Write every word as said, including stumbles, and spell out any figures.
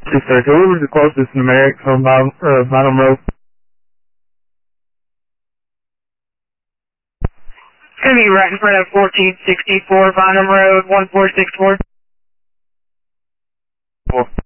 Yes, sir. Whoever's the closest numeric from Bottom, uh, Bottom Road. It's going to be right in front of fourteen sixty-four Bottom Road, one four six four. Four.